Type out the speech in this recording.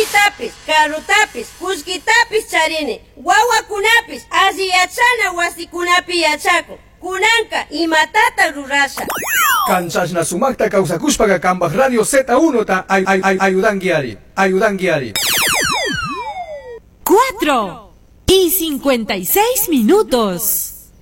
Chuchitapis, karutapis, kuskitapis charini. Wawakunapis asiyachana wasikunapi yachakun. Kunanka imatata rurasha. Kanchashna sumakta kawsakushpaqa kambaq Radio Z1 ta ayudankiari. 4:56 minutos.